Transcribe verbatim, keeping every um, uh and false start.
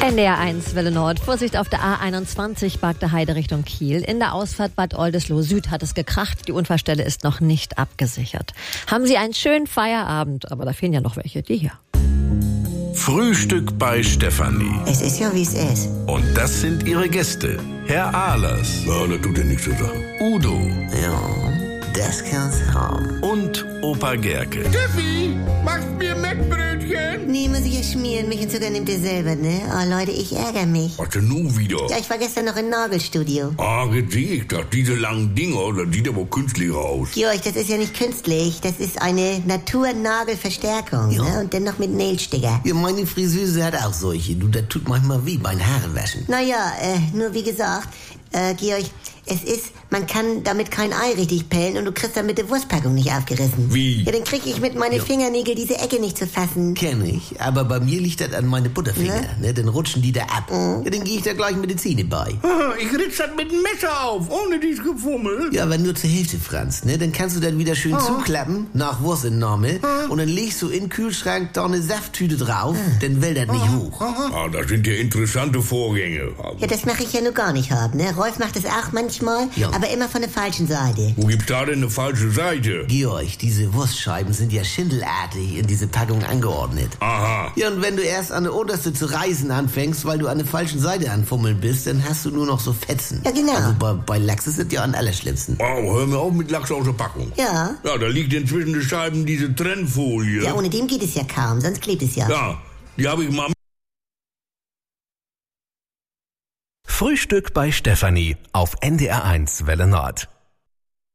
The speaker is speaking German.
N D R eins Welle Nord. Vorsicht auf der A einundzwanzig, Bargter Heide Richtung Kiel. In der Ausfahrt Bad Oldesloe Süd hat es gekracht. Die Unfallstelle ist noch nicht abgesichert. Haben Sie einen schönen Feierabend. Aber da fehlen ja noch welche. Die hier. Frühstück bei Stefanie. Es ist ja, wie es ist. Und das sind ihre Gäste. Herr Ahlers. Ja, das tut ja nichts zu sagen. Udo. Ja, das kann's haben. Und Opa Gerke. Steffi, machst mir Mettbrötchen? Nee, muss ich ja schmieren. Mich und sogar nimmt ihr selber, ne? Oh, Leute, ich ärgere mich. Was denn nun wieder? Ja, ich war gestern noch im Nagelstudio. Ah, jetzt sehe ich das. Diese langen Dinger, das sieht aber künstlicher aus. Georg, das ist ja nicht künstlich. Das ist eine Naturnagelverstärkung, Ja. ne? Und dann noch mit Nailsticker. Ja, meine Friseuse hat auch solche. Du, das tut manchmal weh beim Haare waschen. Naja, äh, nur wie gesagt, äh, Georg, es ist, man kann damit kein Ei richtig pellen und du kriegst damit die Wurstpackung nicht aufgerissen. Wie? Ja, dann krieg ich mit meinen Ja. Fingernägeln diese Ecke nicht zu fassen. Kenn ich. Aber bei mir liegt das an meine Butterfinger. Ne? Dann rutschen die da ab. Ja, dann gehe ich da gleich mit der Zähne bei. Ah, ich ritz das mit dem Messer auf, ohne dieses Gefummel. Ja, aber nur zur Hälfte, Franz. Ne? Dann kannst du dann wieder schön zuklappen, nach Wurstentnahme. Und dann legst du in den Kühlschrank da eine Safttüte drauf. Dann will das nicht hoch. Ah, das sind ja interessante Vorgänge. Ja, das mache ich ja nur gar nicht haben, ne? Rolf macht das auch manchmal, Ja. aber immer von der falschen Seite. Wo gibt's da denn eine falsche Seite? Georg, diese Wurstscheiben sind ja schindelartig in diese Packung angeordnet. Aha. Ja, und wenn du erst an der unterste zu reißen anfängst, weil du an der falschen Seite anfummeln bist, dann hast du nur noch so Fetzen. Ja, genau. Also bei, bei Lachs ist es ja am allerschlimmsten. Wow, hör mir auf mit Lachs aus der Packung. Ja. Ja, da liegt inzwischen den Scheiben diese Trennfolie. Ja, ohne dem geht es ja kaum, sonst klebt es ja. Ja, die habe ich mal. Frühstück bei Stefanie auf N D R eins Welle Nord.